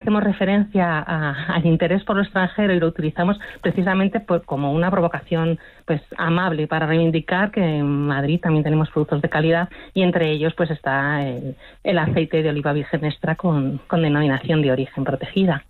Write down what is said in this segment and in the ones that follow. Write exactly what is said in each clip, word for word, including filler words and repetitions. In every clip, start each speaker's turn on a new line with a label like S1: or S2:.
S1: hacemos referencia a, al interés por lo extranjero y lo utilizamos precisamente por, como una provocación pues amable para reivindicar que en Madrid también tenemos productos de calidad y entre ellos pues está el, el aceite de oliva virgen extra con, con denominación de origen protegida.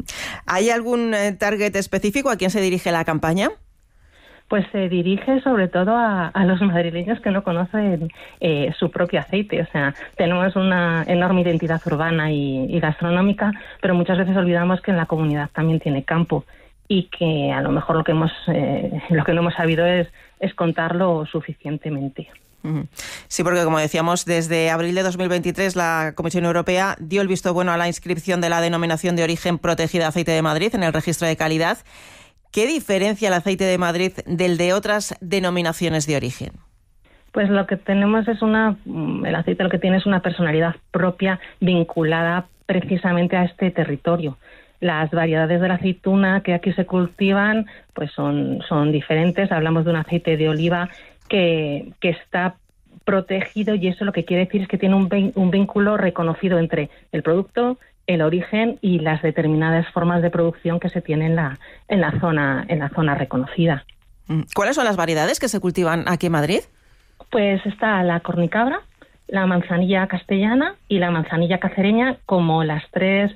S2: ¿Hay algún target específico a quién se dirige la campaña?
S1: Pues se dirige sobre todo a, a los madrileños que no conocen eh, su propio aceite. O sea, tenemos una enorme identidad urbana y, y gastronómica, pero muchas veces olvidamos que en la comunidad también tiene campo y que a lo mejor lo que hemos eh, lo que no hemos sabido es, es contarlo suficientemente.
S2: Sí, porque como decíamos, desde abril de dos mil veintitrés la Comisión Europea dio el visto bueno a la inscripción de la denominación de origen protegida aceite de Madrid en el registro de calidad. ¿Qué diferencia el aceite de Madrid del de otras denominaciones de origen?
S1: Pues lo que tenemos es una, el aceite lo que tiene es una personalidad propia vinculada precisamente a este territorio. Las variedades de la aceituna que aquí se cultivan pues son, son diferentes. Hablamos de un aceite de oliva que, que está protegido y eso lo que quiere decir es que tiene un, un vínculo reconocido entre el producto, el origen y las determinadas formas de producción que se tienen en la, en la zona, en la zona reconocida.
S2: ¿Cuáles son las variedades que se cultivan aquí en Madrid?
S1: Pues está la cornicabra, la manzanilla castellana y la manzanilla cacereña como las tres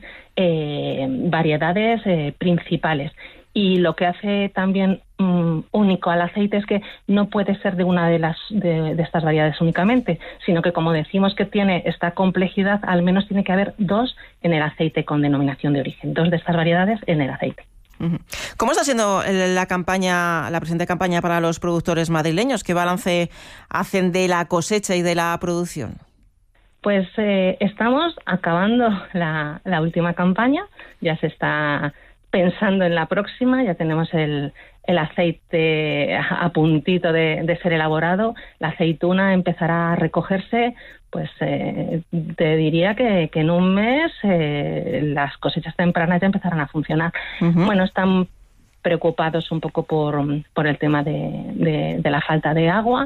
S1: eh, variedades eh, principales. Y lo que hace también um, único al aceite es que no puede ser de una de las de, de estas variedades únicamente, sino que como decimos que tiene esta complejidad, al menos tiene que haber dos en el aceite con denominación de origen, dos de estas variedades en el aceite.
S2: ¿Cómo está siendo la campaña, la presente campaña para los productores madrileños? ¿Qué balance hacen de la cosecha y de la producción?
S1: Pues eh, estamos acabando la, la última campaña, ya se está pensando en la próxima, ya tenemos el, el aceite a puntito de, de ser elaborado, la aceituna empezará a recogerse, pues eh, te diría que, que en un mes eh, las cosechas tempranas ya empezarán a funcionar. Uh-huh. Bueno, están preocupados un poco por, por el tema de, de, de la falta de agua,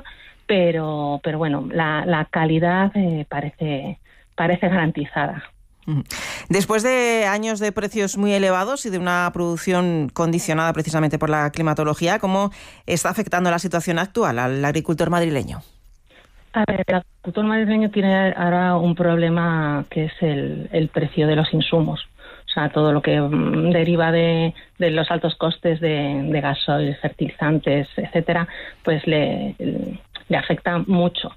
S1: pero, pero bueno, la, la calidad eh, parece, parece garantizada.
S2: Después de años de precios muy elevados y de una producción condicionada precisamente por la climatología, ¿cómo está afectando la situación actual al agricultor madrileño?
S1: A ver, el agricultor madrileño tiene ahora un problema que es el, el precio de los insumos. O sea, todo lo que um, deriva de, de los altos costes de, de gasoil, fertilizantes, etcétera, pues le, le afecta mucho.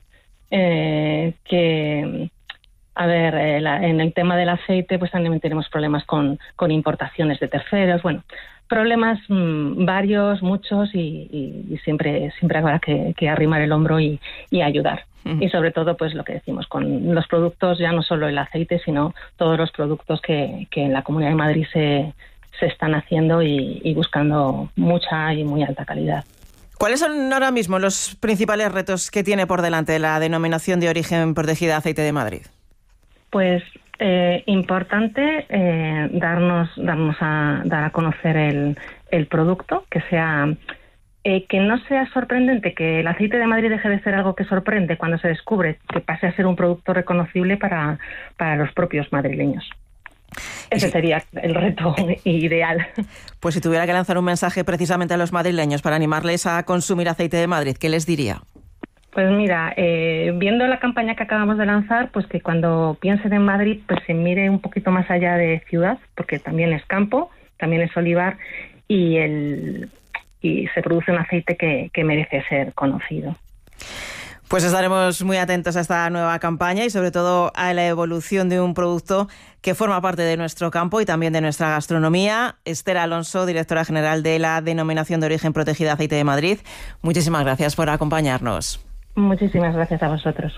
S1: Eh, que... A ver, eh, la, en el tema del aceite pues también tenemos problemas con, con importaciones de terceros, bueno, problemas mmm, varios, muchos y, y, y siempre siempre habrá que, que arrimar el hombro y, y ayudar. Uh-huh. Y sobre todo pues lo que decimos, con los productos, ya no solo el aceite, sino todos los productos que, que en la Comunidad de Madrid se, se están haciendo y, y buscando mucha y muy alta calidad.
S2: ¿Cuáles son ahora mismo los principales retos que tiene por delante la denominación de origen protegida aceite de Madrid?
S1: Pues eh, importante eh, darnos darnos a dar a conocer el, el producto, que sea eh, que no sea sorprendente, que el aceite de Madrid deje de ser algo que sorprende cuando se descubre, que pase a ser un producto reconocible para, para los propios madrileños. Ese sería el reto ideal.
S2: Pues si tuviera que lanzar un mensaje precisamente a los madrileños para animarles a consumir aceite de Madrid, ¿qué les diría?
S1: Pues mira, eh, viendo la campaña que acabamos de lanzar, pues que cuando piensen en Madrid, pues se mire un poquito más allá de ciudad, porque también es campo, también es olivar y el y se produce un aceite que, que merece ser conocido.
S2: Pues estaremos muy atentos a esta nueva campaña y sobre todo a la evolución de un producto que forma parte de nuestro campo y también de nuestra gastronomía. Esther Alonso, directora general de la Denominación de Origen Protegida Aceite de Madrid, muchísimas gracias por acompañarnos.
S1: Muchísimas gracias a vosotros.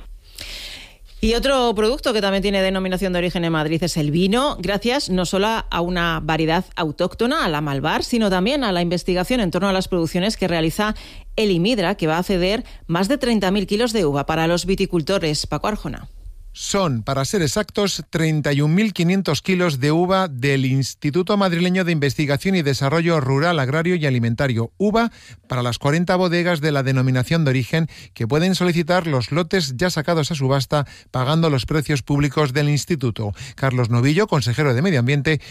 S2: Y otro producto que también tiene denominación de origen en Madrid es el vino, gracias no solo a una variedad autóctona, a la Malvar, sino también a la investigación en torno a las producciones que realiza el IMIDRA, que va a ceder más de treinta mil kilos de uva para los viticultores. Paco Arjona.
S3: Son, para ser exactos, treinta y un mil quinientos kilos de uva del Instituto Madrileño de Investigación y Desarrollo Rural, Agrario y Alimentario. Uva para las cuarenta bodegas de la denominación de origen que pueden solicitar los lotes ya sacados a subasta pagando los precios públicos del Instituto. Carlos Novillo, consejero de Medio Ambiente,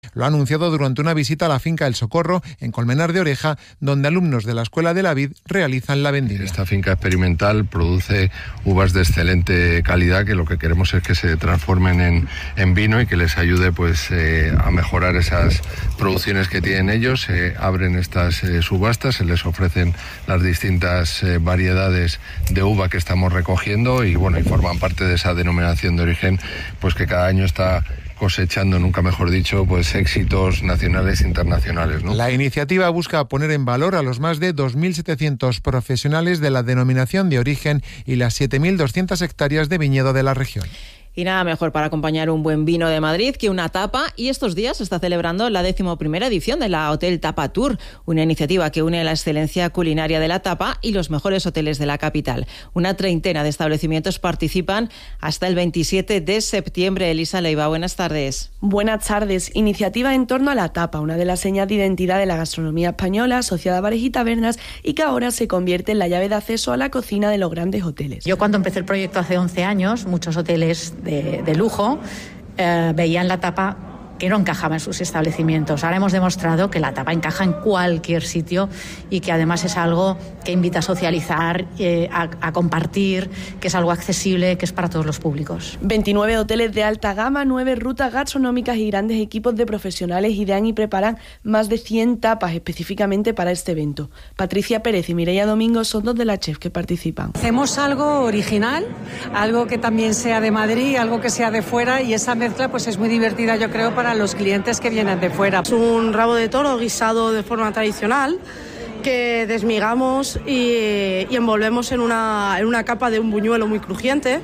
S3: Lo ha anunciado durante una visita a la finca El Socorro, en Colmenar de Oreja, donde alumnos de la Escuela de la Vid realizan la vendimia.
S4: Esta finca experimental produce uvas de excelente calidad, que lo que queremos es que se transformen en, en vino y que les ayude pues eh, a mejorar esas producciones que tienen ellos. Se eh, abren estas eh, subastas, se les ofrecen las distintas eh, variedades de uva que estamos recogiendo y bueno, y forman parte de esa denominación de origen pues que cada año está cosechando, nunca mejor dicho, pues éxitos nacionales e internacionales, ¿no?
S3: La iniciativa busca poner en valor a los más de dos mil setecientos profesionales de la denominación de origen y las siete mil doscientas hectáreas de viñedo de la región.
S2: Y nada mejor para acompañar un buen vino de Madrid que una tapa, y estos días se está celebrando la decimoprimera edición de la Hotel Tapa Tour, una iniciativa que une la excelencia culinaria de la tapa y los mejores hoteles de la capital. Una treintena de establecimientos participan hasta el veintisiete de septiembre. Elisa Leiva, buenas tardes.
S5: Buenas tardes. Iniciativa en torno a la tapa, una de las señas de identidad de la gastronomía española asociada a bares y tabernas y que ahora se convierte en la llave de acceso a la cocina de los grandes hoteles.
S6: Yo cuando empecé el proyecto hace once años, muchos hoteles De, de lujo, eh, veían la tapa que no encajaba en sus establecimientos. Ahora hemos demostrado que la tapa encaja en cualquier sitio y que además es algo que invita a socializar, eh, a, a compartir, que es algo accesible, que es para todos los públicos.
S5: veintinueve hoteles de alta gama, nueve rutas gastronómicas y grandes equipos de profesionales idean y preparan más de cien tapas específicamente para este evento. Patricia Pérez y Mireia Domingo son dos de las chefs que participan.
S7: Hacemos algo original, algo que también sea de Madrid, algo que sea de fuera, y esa mezcla pues es muy divertida, yo creo, para los clientes que vienen de fuera.
S8: Es un rabo de toro guisado de forma tradicional que desmigamos y, y envolvemos en una, en una capa de un buñuelo muy crujiente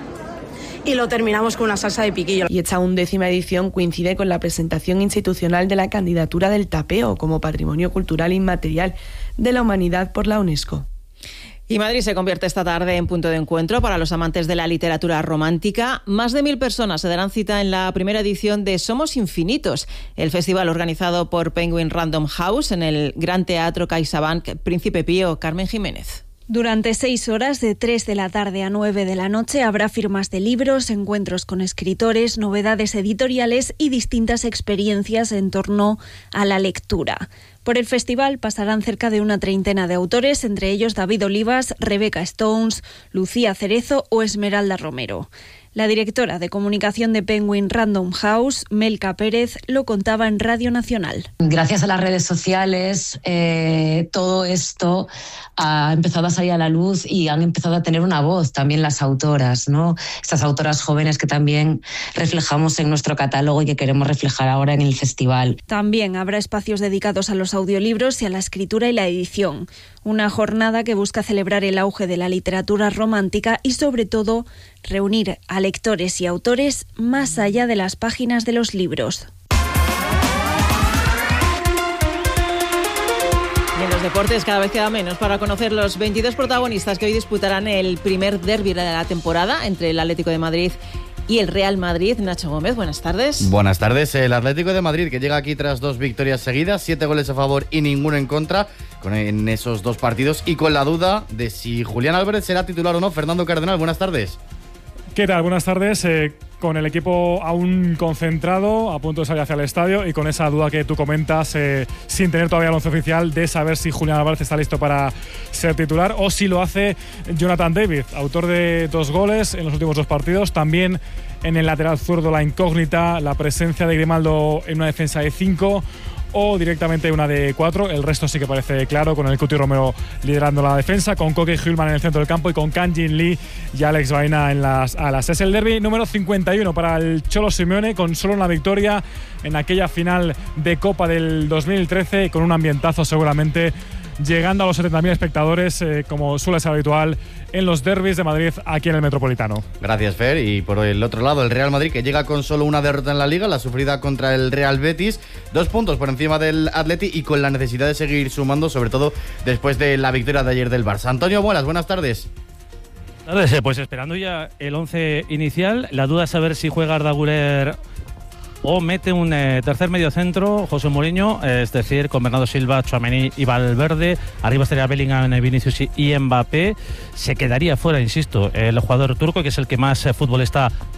S8: y lo terminamos con una salsa de piquillo.
S5: Y esta undécima edición coincide con la presentación institucional de la candidatura del tapeo como Patrimonio Cultural Inmaterial de la Humanidad por la UNESCO.
S2: Y Madrid se convierte esta tarde en punto de encuentro para los amantes de la literatura romántica. Más de mil personas se darán cita en la primera edición de Somos Infinitos, el festival organizado por Penguin Random House en el Gran Teatro CaixaBank Príncipe Pío. Carmen Jiménez.
S9: Durante seis horas, de tres de la tarde a nueve de la noche, habrá firmas de libros, encuentros con escritores, novedades editoriales y distintas experiencias en torno a la lectura. Por el festival pasarán cerca de una treintena de autores, entre ellos David Olivas, Rebecca Stones, Lucía Cerezo o Esmeralda Romero. La directora de comunicación de Penguin Random House, Melka Pérez, lo contaba en Radio Nacional.
S10: Gracias a las redes sociales, eh, todo esto ha empezado a salir a la luz y han empezado a tener una voz también las autoras, ¿no? Estas autoras jóvenes que también reflejamos en nuestro catálogo y que queremos reflejar ahora en el festival.
S9: También habrá espacios dedicados a los audiolibros y a la escritura y la edición. Una jornada que busca celebrar el auge de la literatura romántica y, sobre todo, reunir a lectores y autores más allá de las páginas de los libros.
S2: Y en los deportes cada vez queda menos para conocer los veintidós protagonistas que hoy disputarán el primer derbi de la temporada entre el Atlético de Madrid y el Real Madrid. Nacho Gómez, buenas tardes.
S11: Buenas tardes. El Atlético de Madrid, que llega aquí tras dos victorias seguidas, siete goles a favor y ninguno en contra con en esos dos partidos, y con la duda de si Julián Álvarez será titular o no. Fernando Cardenal, buenas tardes.
S12: ¿Qué tal? Buenas tardes. Eh, con el equipo aún concentrado, a punto de salir hacia el estadio y con esa duda que tú comentas, eh, sin tener todavía el once oficial, de saber si Julián Álvarez está listo para ser titular o si lo hace Jonathan David, autor de dos goles en los últimos dos partidos. También en el lateral zurdo la incógnita, la presencia de Grimaldo en una defensa de cinco o directamente una de cuatro. El resto sí que parece claro, con el Cuti Romero liderando la defensa, con Koke Hjulman en el centro del campo y con Kang Jin Lee y Alex Baena en las alas. Es el derbi número cincuenta y uno para el Cholo Simeone, con solo una victoria en aquella final de Copa del dos mil trece y con un ambientazo seguramente llegando a los setenta mil espectadores, eh, como suele ser habitual en los derbis de Madrid aquí en el Metropolitano.
S11: Gracias, Fer. Y por el otro lado, el Real Madrid, que llega con solo una derrota en la Liga, la sufrida contra el Real Betis, dos puntos por encima del Atleti y con la necesidad de seguir sumando, sobre todo después de la victoria de ayer del Barça. Antonio Muelas, buenas tardes.
S13: Buenas tardes. Pues esperando ya el once inicial, la duda es saber si juega Arda Güler o mete un eh, tercer mediocentro, José Mourinho, eh, es decir, con Bernardo Silva, Tchouaméni y Valverde. Arriba estaría Bellingham, Vinicius y Mbappé. Se quedaría fuera, insisto, el jugador turco, que es el que más eh, fútbol está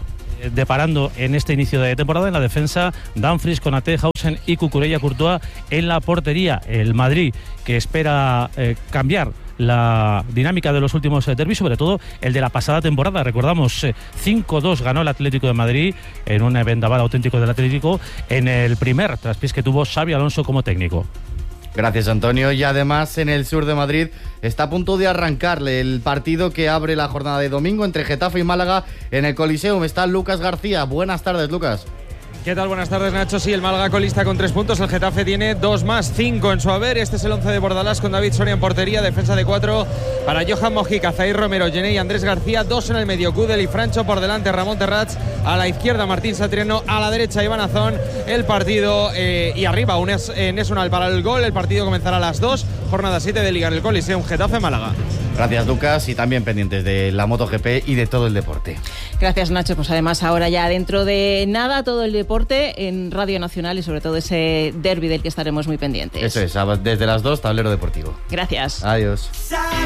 S13: deparando en este inicio de temporada. En la defensa, Dumfries, Konaté, Hausen y Cucurella Courtois. En la portería, el Madrid, que espera eh, cambiar la dinámica de los últimos eh, derbis, sobre todo el de la pasada temporada. Recordamos, eh, cinco dos ganó el Atlético de Madrid en un vendaval auténtico del Atlético en el primer traspiés que tuvo Xabi Alonso como técnico.
S11: Gracias, Antonio. Y además, en el sur de Madrid está a punto de arrancarle el partido que abre la jornada de domingo entre Getafe y Málaga en el Coliseum. Está Lucas García. Buenas tardes, Lucas.
S14: ¿Qué tal? Buenas tardes, Nacho. Sí, el Málaga colista con tres puntos. El Getafe tiene dos más, cinco en su haber. Este es el once de Bordalás con David Soria en portería. Defensa de cuatro para Johan Mojica, Zair Romero, Gené y Andrés García. Dos en el medio, Kudel y Francho. Por delante, Ramón Terrats. A la izquierda, Martín Satriano. A la derecha, Iván Azón. El partido eh, y arriba, un es, eh, Nesunal para el gol. El partido comenzará a las dos. Jornada siete de Liga en el Coliseum. Getafe-Málaga.
S11: Gracias, Lucas, y también pendientes de la MotoGP y de todo el deporte.
S2: Gracias, Nacho. Pues además ahora ya dentro de nada todo el deporte en Radio Nacional y sobre todo ese derbi del que estaremos muy pendientes.
S11: Eso es, desde las dos, Tablero Deportivo.
S2: Gracias.
S11: Adiós.